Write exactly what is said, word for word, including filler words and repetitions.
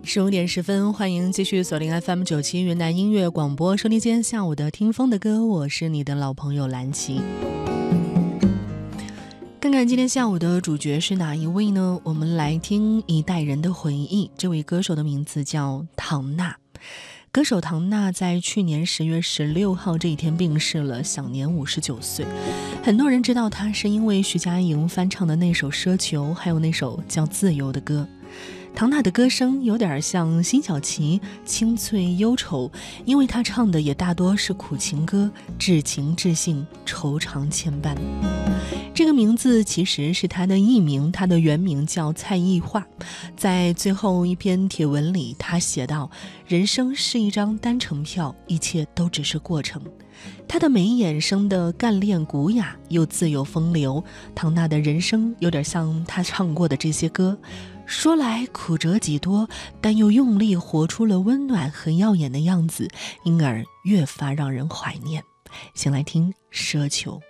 十五点十分，欢迎继续锁定 F M 九七云南音乐广播，收听今天下午的听风的歌，我是你的老朋友蓝琪。看看今天下午的主角是哪一位呢？我们来听一代人的回忆，这位歌手的名字叫唐娜。歌手唐娜在去年十月十六号这一天病逝了，享年五十九岁。很多人知道她是因为徐佳莹翻唱的那首《奢求》，还有那首叫《自由》的歌。唐娜的歌声有点像辛晓琪，清脆忧愁，因为她唱的也大多是苦情歌，至情至性，愁肠牵绊。这个名字其实是她的艺名，她的原名叫蔡艺桦。在最后一篇帖文里，她写道：人生是一张单程票，一切都只是过程。她的眉眼生的干练古雅又自由风流，唐娜的人生有点像她唱过的这些歌，说来苦折几多，但又用力活出了温暖和耀眼的样子，因而越发让人怀念。先来听《奢求》。